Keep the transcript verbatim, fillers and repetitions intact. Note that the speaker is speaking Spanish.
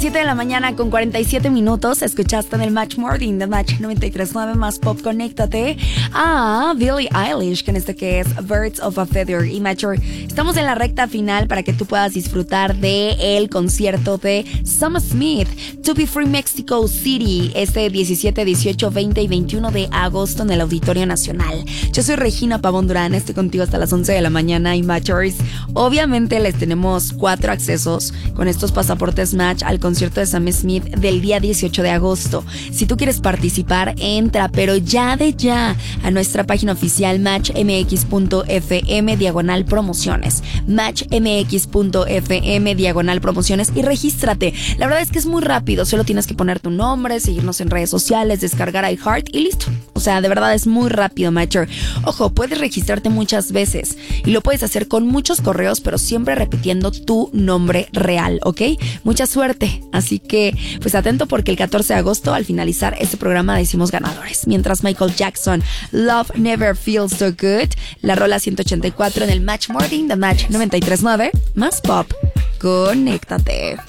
siete de la mañana con cuarenta y siete minutos. Escuchaste en el Match Morning de Match noventa y tres punto nueve más pop. Conéctate a Billie Eilish con este que es Birds of a Feather. Y Matcher, estamos en la recta final para que tú puedas disfrutar de el concierto de Sam Smith, To Be Free Mexico City, este diecisiete, dieciocho, veinte y veintiuno de agosto en el Auditorio Nacional. Yo soy Regina Pavón Durán, estoy contigo hasta las once de la mañana. Y Matchers, obviamente les tenemos cuatro accesos con estos pasaportes Match al concierto de Sam Smith del día dieciocho de agosto. Si tú quieres participar, entra, pero ya de ya, a nuestra página oficial matchmx.fm diagonal promociones. matchmx.fm diagonal promociones y regístrate. La verdad es que es muy rápido, solo tienes que poner tu nombre, seguirnos en redes sociales, descargar iHeart y listo. O sea, de verdad es muy rápido, Matcher. Ojo, puedes registrarte muchas veces y lo puedes hacer con muchos correos, pero siempre repitiendo tu nombre real, ¿ok? Mucha suerte. Así que, pues atento porque el catorce de agosto, al finalizar este programa, decimos ganadores. Mientras Michael Jackson, Love Never Feels So Good, la rola ciento ochenta y cuatro en el Match Morning de Match noventa y tres punto nueve, más pop. Conéctate.